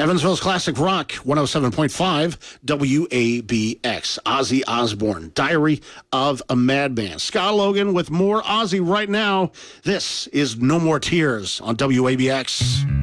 Evansville's Classic Rock, 107.5 WABX. Ozzy Osbourne, Diary of a Madman. Scott Logan with more Ozzy right now. This is No More Tears on WABX.